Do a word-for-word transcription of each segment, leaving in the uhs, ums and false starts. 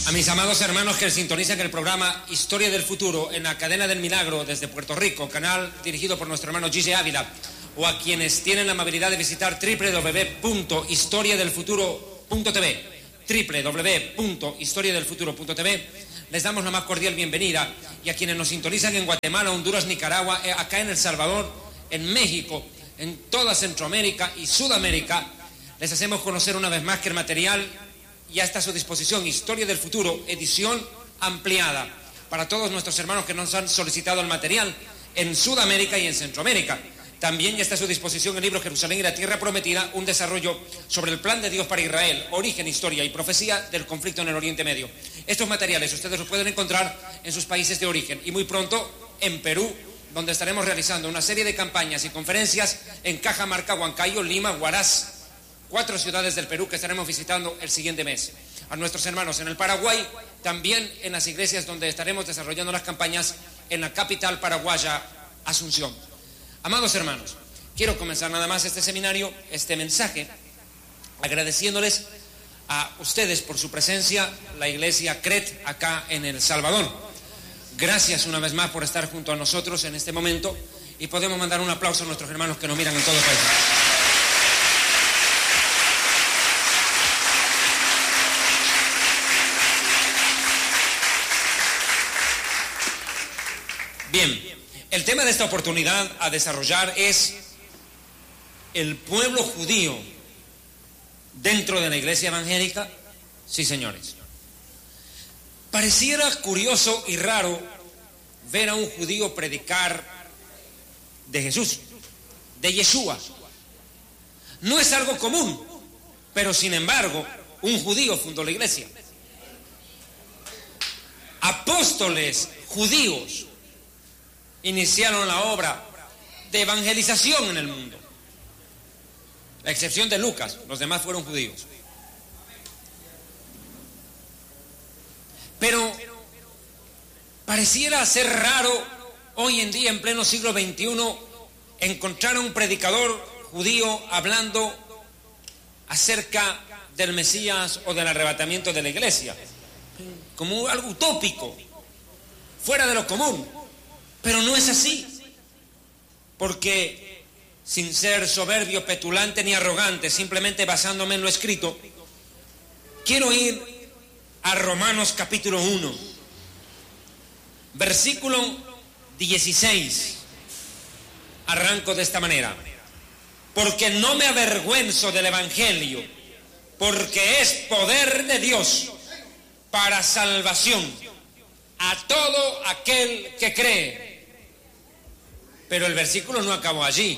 A mis amados hermanos que sintonizan el programa Historia del Futuro en la Cadena del Milagro desde Puerto Rico, canal dirigido por nuestro hermano Gigi Ávila, o a quienes tienen la amabilidad de visitar doble u doble u doble u punto historia del futuro punto t v, doble u doble u doble u punto historia del futuro punto t v, les damos la más cordial bienvenida, y a quienes nos sintonizan en Guatemala, Honduras, Nicaragua, acá en El Salvador, en México, en toda Centroamérica y Sudamérica, les hacemos conocer una vez más que el material ya está a su disposición. Historia del Futuro, edición ampliada, para todos nuestros hermanos que nos han solicitado el material en Sudamérica y en Centroamérica. También ya está a su disposición el libro Jerusalén y la Tierra Prometida, un desarrollo sobre el plan de Dios para Israel, origen, historia y profecía del conflicto en el Oriente Medio. Estos materiales ustedes los pueden encontrar en sus países de origen y muy pronto en Perú, donde estaremos realizando una serie de campañas y conferencias en Cajamarca, Huancayo, Lima, Huaraz, cuatro ciudades del Perú que estaremos visitando el siguiente mes. A nuestros hermanos en el Paraguay, también en las iglesias donde estaremos desarrollando las campañas en la capital paraguaya, Asunción. Amados hermanos, quiero comenzar nada más este seminario, este mensaje, agradeciéndoles a ustedes por su presencia, la iglesia C R E T acá en El Salvador. Gracias una vez más por estar junto a nosotros en este momento, y podemos mandar un aplauso a nuestros hermanos que nos miran en todo el país. Bien, el tema de esta oportunidad a desarrollar es el pueblo judío dentro de la iglesia evangélica. Sí, señores. Pareciera curioso y raro ver a un judío predicar de Jesús, de Yeshua. No es algo común, pero sin embargo, un judío fundó la iglesia. Apóstoles judíos iniciaron la obra de evangelización en el mundo. La excepción de Lucas, los demás fueron judíos. Pero pareciera ser raro hoy en día, en pleno siglo veintiuno, encontrar a un predicador judío hablando acerca del Mesías o del arrebatamiento de la iglesia, como algo utópico, fuera de lo común. Pero no es así, porque sin ser soberbio, petulante ni arrogante, simplemente basándome en lo escrito, quiero ir a Romanos capítulo uno, versículo dieciséis. Arranco de esta manera: porque no me avergüenzo del evangelio, porque es poder de Dios para salvación a todo aquel que cree. Pero el versículo no acabó allí.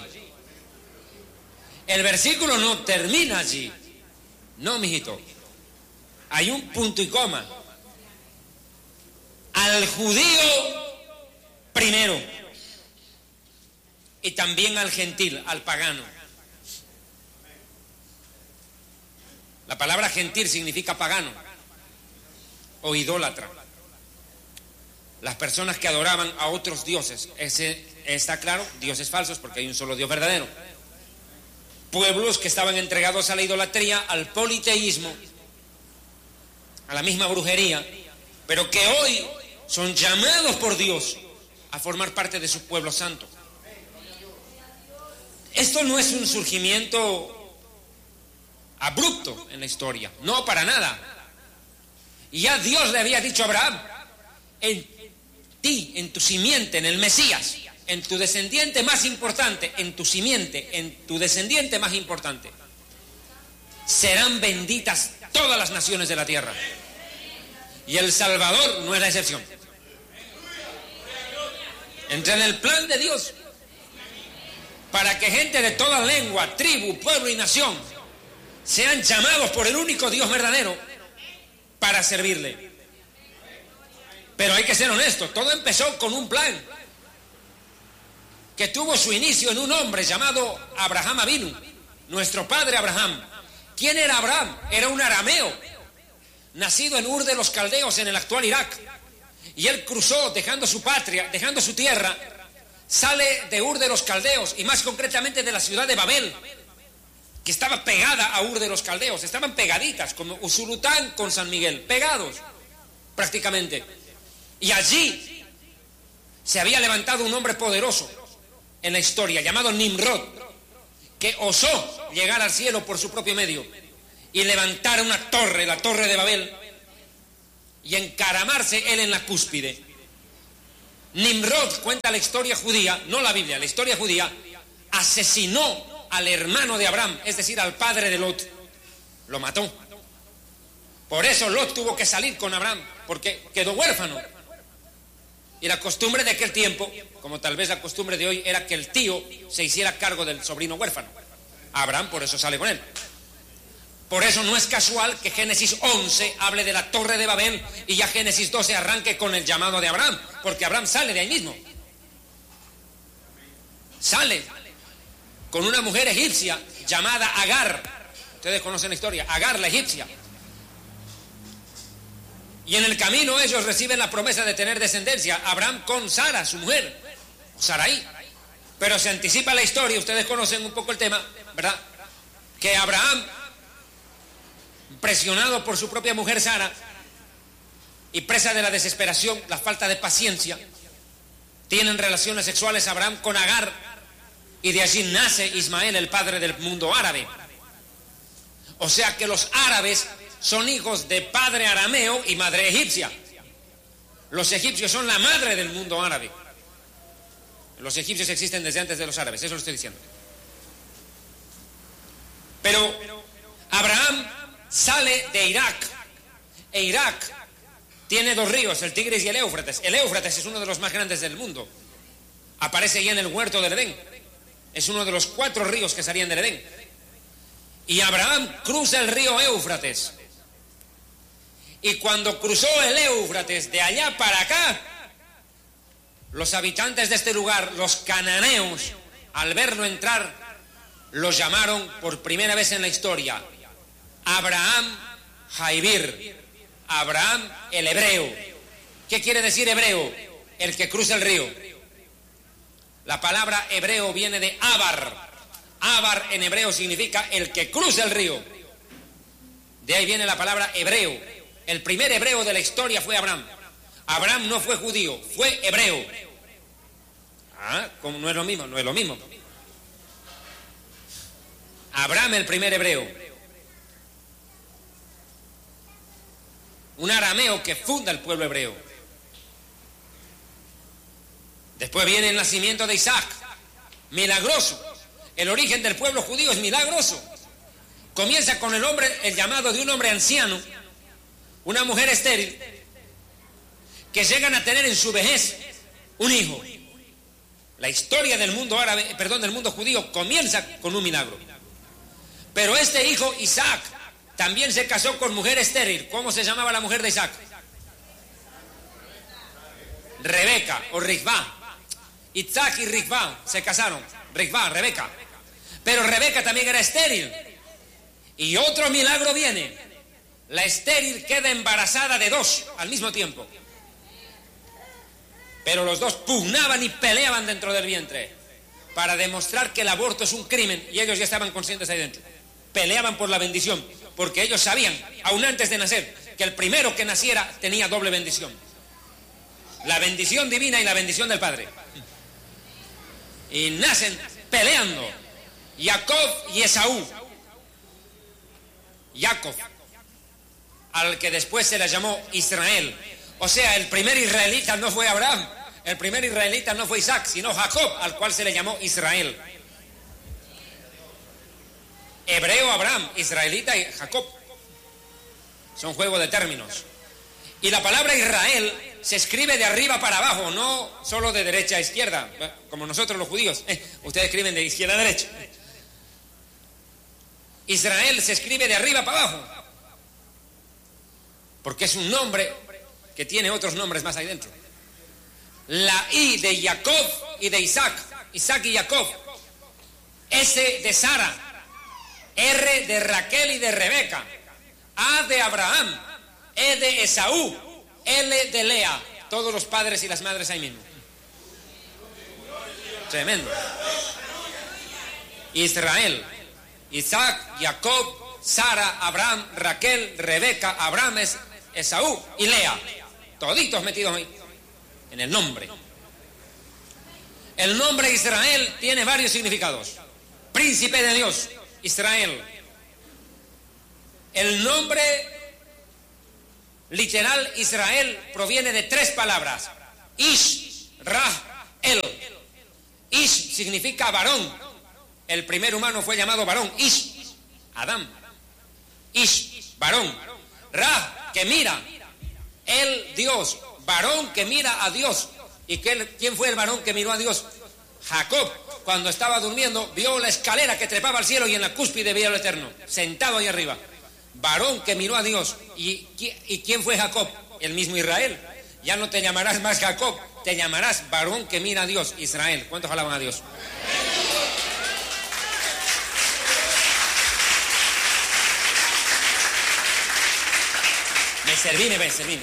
El versículo no termina allí. No, mijito. Hay un punto y coma. Al judío primero, y también al gentil, al pagano. La palabra gentil significa pagano o idólatra. Las personas que adoraban a otros dioses, ese está claro, dioses falsos, porque hay un solo Dios verdadero. Pueblos que estaban entregados a la idolatría, al politeísmo, a la misma brujería, pero que hoy son llamados por Dios a formar parte de su pueblo santo. Esto no es un surgimiento abrupto en la historia, no, para nada. Y ya Dios le había dicho a Abraham: en ti, en tu simiente, en el Mesías, en tu descendiente más importante, en tu simiente, en tu descendiente más importante, serán benditas todas las naciones de la tierra. Y El Salvador no es la excepción. Entra en el plan de Dios para que gente de toda lengua, tribu, pueblo y nación sean llamados por el único Dios verdadero para servirle. Pero hay que ser honestos, todo empezó con un plan que tuvo su inicio en un hombre llamado Abraham Avinu, nuestro padre Abraham. ¿Quién era Abraham? Era un arameo, nacido en Ur de los Caldeos, en el actual Irak. Y él cruzó dejando su patria, dejando su tierra, sale de Ur de los Caldeos, y más concretamente de la ciudad de Babel, que estaba pegada a Ur de los Caldeos. Estaban pegaditas, como Usulután con San Miguel, pegados. prácticamente. Y allí se había levantado un hombre poderoso en la historia, llamado Nimrod, que osó llegar al cielo por su propio medio y levantar una torre, la torre de Babel, y encaramarse él en la cúspide. Nimrod, cuenta la historia judía, no la Biblia, la historia judía, asesinó al hermano de Abraham, es decir, al padre de Lot. Lo mató. Por eso Lot tuvo que salir con Abraham, porque quedó huérfano. Y la costumbre de aquel tiempo, como tal vez la costumbre de hoy, era que el tío se hiciera cargo del sobrino huérfano. Abraham por eso sale con él. Por eso no es casual que Génesis once hable de la torre de Babel y ya Génesis doce arranque con el llamado de Abraham, porque Abraham sale de ahí mismo. Sale con una mujer egipcia llamada Agar. Ustedes conocen la historia, Agar la egipcia. Y en el camino ellos reciben la promesa de tener descendencia, Abraham con Sara, su mujer, Sarai. Pero se anticipa la historia, ustedes conocen un poco el tema, ¿verdad? Que Abraham, presionado por su propia mujer Sara y presa de la desesperación, la falta de paciencia, tienen relaciones sexuales Abraham con Agar, y de allí nace Ismael, el padre del mundo árabe. O sea que los árabes son hijos de padre arameo y madre egipcia. Los egipcios son la madre del mundo árabe. Los egipcios existen desde antes de los árabes, eso lo estoy diciendo. Pero Abraham sale de Irak, e Irak tiene dos ríos, el Tigris y el Éufrates. El Éufrates es uno de los más grandes del mundo. Aparece ya en el huerto del Edén. Es uno de los cuatro ríos que salían del Edén. Y Abraham cruza el río Éufrates. Y cuando cruzó el Éufrates de allá para acá, los habitantes de este lugar, los cananeos, al verlo entrar, los llamaron por primera vez en la historia Abraham Jaibir, Abraham el hebreo. ¿Qué quiere decir hebreo? El que cruza el río. La palabra hebreo viene de Abar. Abar en hebreo significa el que cruza el río. De ahí viene la palabra hebreo. El primer hebreo de la historia fue Abraham. Abraham no fue judío, fue hebreo. Ah, ¿cómo no es lo mismo? No es lo mismo. Abraham el primer hebreo. Un arameo que funda el pueblo hebreo. Después viene el nacimiento de Isaac, milagroso. El origen del pueblo judío es milagroso. Comienza con el hombre, el llamado de un hombre anciano, una mujer estéril, que llegan a tener en su vejez un hijo. La historia del mundo árabe, perdón, del mundo judío comienza con un milagro. Pero este hijo, Isaac, también se casó con mujer estéril. ¿Cómo se llamaba la mujer de Isaac? Rebeca o Rivá. Isaac y Rivá se casaron. Rivá, Rebeca. Pero Rebeca también era estéril. Y otro milagro viene. La estéril queda embarazada de dos al mismo tiempo. Pero los dos pugnaban y peleaban dentro del vientre para demostrar que el aborto es un crimen, y ellos ya estaban conscientes ahí dentro. Peleaban por la bendición, porque ellos sabían, aún antes de nacer, que el primero que naciera tenía doble bendición. La bendición divina y la bendición del Padre. Y nacen peleando Jacob y Esaú. Jacob, al que después se le llamó Israel. O sea, el primer israelita no fue Abraham, el primer israelita no fue Isaac, sino Jacob, al cual se le llamó Israel. Hebreo Abraham, israelita y Jacob. Son juego de términos. Y la palabra Israel se escribe de arriba para abajo, no solo de derecha a izquierda, como nosotros los judíos. Eh, ustedes escriben de izquierda a derecha. Israel se escribe de arriba para abajo, porque es un nombre que tiene otros nombres más ahí dentro. La I de Jacob y de Isaac, Isaac y Jacob. S de Sara, R de Raquel y de Rebeca, A de Abraham, E de Esaú, L de Lea. Todos los padres y las madres ahí mismo. Tremendo. Israel, Isaac, Jacob, Sara, Abraham, Raquel, Rebeca, Abraham, Esaú y Lea. toditos metidos ahí, en el nombre. El nombre Israel tiene varios significados. Príncipe de Dios, Israel. El nombre literal Israel proviene de tres palabras. Ish, Ra, El. Ish significa varón. El primer humano fue llamado varón. Ish, Adán. Ish, varón. Ra, que mira. El, Dios. Varón que mira a Dios. ¿Y quién fue el varón que miró a Dios? Jacob, cuando estaba durmiendo, vio la escalera que trepaba al cielo y en la cúspide veía lo eterno, sentado ahí arriba. Varón que miró a Dios. ¿Y, y quién fue Jacob? El mismo Israel. Ya no te llamarás más Jacob, te llamarás varón que mira a Dios, Israel. ¿Cuántos alaban a Dios? Me serví, me ven, serví.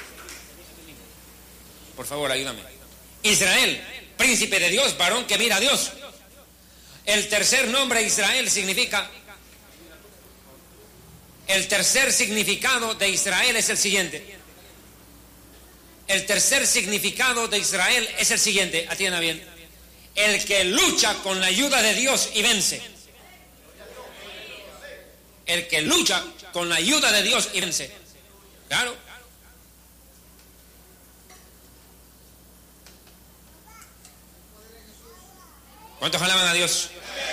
Por favor, ayúdame. Israel, príncipe de Dios, varón que mira a Dios. El tercer nombre Israel significa... El tercer significado de Israel es el siguiente. El tercer significado de Israel es el siguiente. Atienda bien. El que lucha con la ayuda de Dios y vence. El que lucha con la ayuda de Dios y vence. Claro. ¿Cuántos alaban a Dios?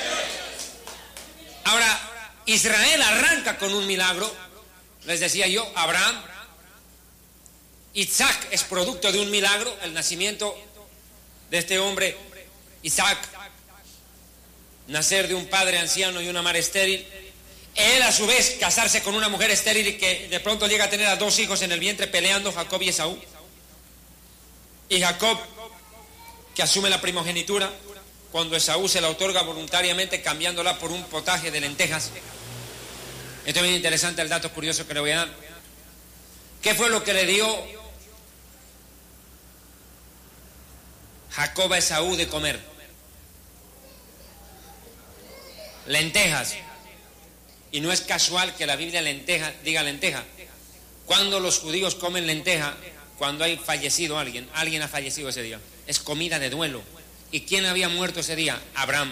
Ahora, Israel arranca con un milagro. Les decía yo, Abraham, Isaac es producto de un milagro, el nacimiento de este hombre, Isaac, nacer de un padre anciano y una madre estéril. Él a su vez casarse con una mujer estéril y que de pronto llega a tener a dos hijos en el vientre peleando, Jacob y Esaú. Y Jacob, que asume la primogenitura, cuando Esaú se la otorga voluntariamente cambiándola por un potaje de lentejas. Esto es bien interesante, el dato curioso que le voy a dar. ¿Qué fue lo que le dio Jacob a Esaú de comer? Lentejas. Y no es casual que la Biblia lenteja, diga lenteja. Cuando los judíos comen lenteja, cuando hay fallecido alguien, alguien ha fallecido ese día, es comida de duelo. ¿Y quién había muerto ese día? Abraham.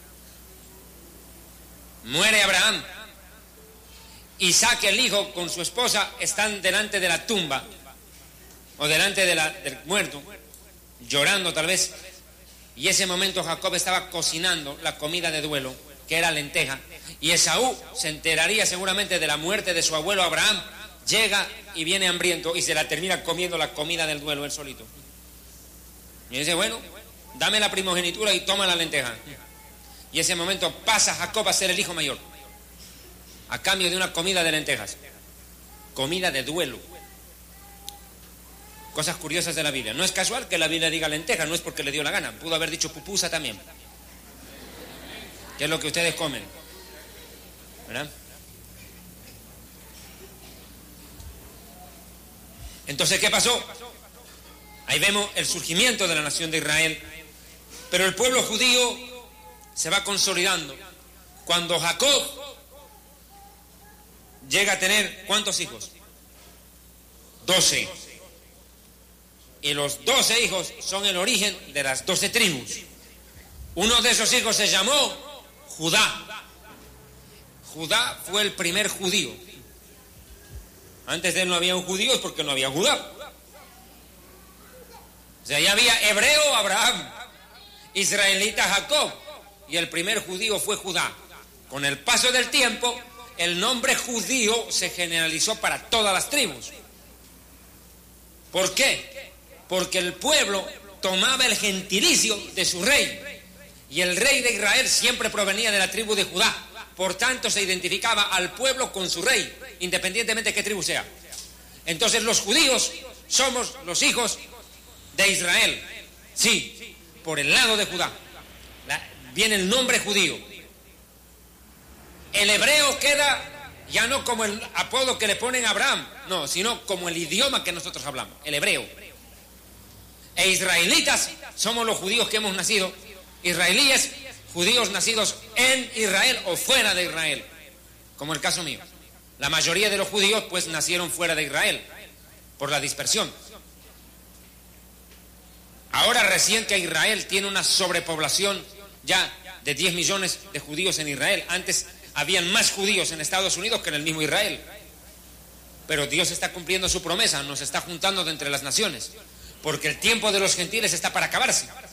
Muere Abraham. Isaac, el hijo, con su esposa, están delante de la tumba, o delante de la, del muerto, llorando tal vez. Y ese momento Jacob estaba cocinando la comida de duelo, que era lenteja. Y Esaú se enteraría seguramente de la muerte de su abuelo Abraham. Llega y viene hambriento y se la termina comiendo la comida del duelo él solito. Y dice, bueno, dame la primogenitura y toma la lenteja. Y ese momento pasa Jacob a ser el hijo mayor, a cambio de una comida de lentejas. Comida de duelo. Cosas curiosas de la Biblia. No es casual que la Biblia diga lenteja, no es porque le dio la gana. Pudo haber dicho pupusa también, que es lo que ustedes comen, ¿verdad? Entonces, ¿qué pasó? Ahí vemos el surgimiento de la nación de Israel. Pero el pueblo judío se va consolidando. Cuando Jacob llega a tener, ¿cuántos hijos? Doce. Y los doce hijos son el origen de las doce tribus. Uno de esos hijos se llamó Judá. Judá fue el primer judío. Antes de él no había un judío porque no había Judá. O sea, ya había hebreo Abraham, israelita Jacob, y el primer judío fue Judá. Con el paso del tiempo, el nombre judío se generalizó para todas las tribus. ¿Por qué? Porque el pueblo tomaba el gentilicio de su rey, y el rey de Israel siempre provenía de la tribu de Judá. Por tanto, se identificaba al pueblo con su rey, independientemente de qué tribu sea. Entonces, los judíos somos los hijos de Israel. Sí, por el lado de Judá. La, viene el nombre judío. El hebreo queda ya no como el apodo que le ponen a Abraham, no, sino como el idioma que nosotros hablamos, el hebreo. E israelitas somos los judíos que hemos nacido, israelíes, judíos nacidos en Israel o fuera de Israel, como el caso mío. La mayoría de los judíos pues nacieron fuera de Israel. por la dispersión. Ahora recién que Israel tiene una sobrepoblación ya de diez millones de judíos en Israel. Antes habían más judíos en Estados Unidos que en el mismo Israel. Pero Dios está cumpliendo su promesa, nos está juntando de entre las naciones, porque el tiempo de los gentiles está para acabarse.